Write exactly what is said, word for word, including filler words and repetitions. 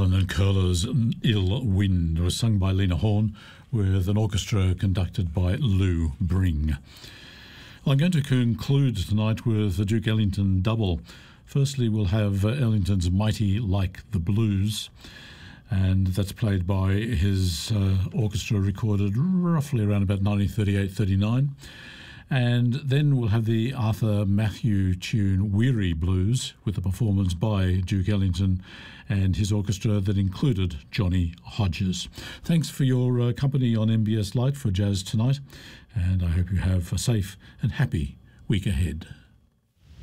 Allen and Curler's Ill Wind was sung by Lena Horne with an orchestra conducted by Lou Bring. I'm going to conclude tonight with the Duke Ellington double. Firstly, we'll have Ellington's Mighty Like the Blues, and that's played by his uh, orchestra, recorded roughly around about nineteen thirty-eight thirty-nine. And then we'll have the Arthur Matthew tune Weary Blues with a performance by Duke Ellington and his orchestra that included Johnny Hodges. Thanks for your uh, company on M B S Lite for Jazz tonight, and I hope you have a safe and happy week ahead.